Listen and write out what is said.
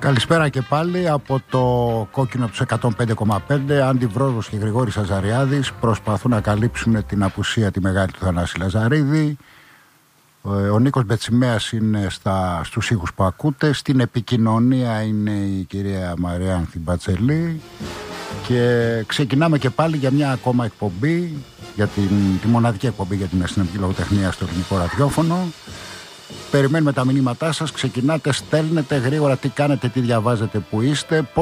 Καλησπέρα και πάλι από το κόκκινο του 105,5. Άντι Βρόδος και Γρηγόρης Αζαριάδης προσπαθούν να καλύψουν την απουσία τη μεγάλη του Θανάση Λαζαρίδη. Ο Νίκος Μπετσιμέας είναι στους ήχους που ακούτε. Στην επικοινωνία είναι η κυρία Μαριάνθη Μπατσελή. Και ξεκινάμε και πάλι για μια ακόμα εκπομπή, για τη μοναδική εκπομπή για την αστυνομική λογοτεχνία στο ελληνικό ραδιόφωνο. Περιμένουμε τα μηνύματά σας, ξεκινάτε, στέλνετε γρήγορα τι κάνετε, τι διαβάζετε, που είστε,